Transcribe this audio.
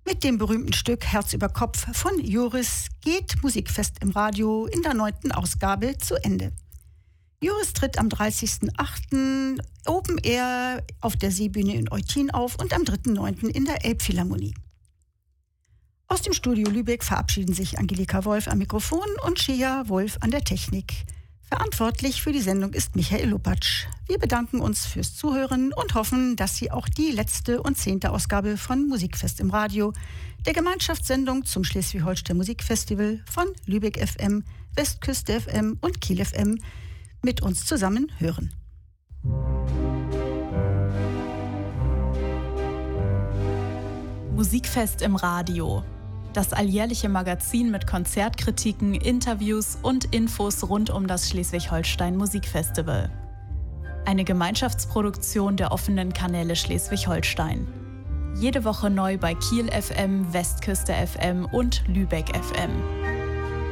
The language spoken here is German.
Mit dem berühmten Stück Herz über Kopf von Joris geht Musikfest im Radio in der 9. Ausgabe zu Ende. Joris tritt am 30.08. Open Air auf der Seebühne in Eutin auf und am 3.9. in der Elbphilharmonie. Aus dem Studio Lübeck verabschieden sich Angelika Wolf am Mikrofon und Shea Wolf an der Technik. Verantwortlich für die Sendung ist Michael Lupatsch. Wir bedanken uns fürs Zuhören und hoffen, dass Sie auch die letzte und 10. Ausgabe von Musikfest im Radio, der Gemeinschaftssendung zum Schleswig-Holstein Musikfestival von Lübeck FM, Westküste FM und Kiel FM mit uns zusammen hören. Musikfest im Radio. Das alljährliche Magazin mit Konzertkritiken, Interviews und Infos rund um das Schleswig-Holstein Musikfestival. Eine Gemeinschaftsproduktion der offenen Kanäle Schleswig-Holstein. Jede Woche neu bei Kiel FM, Westküste FM und Lübeck FM.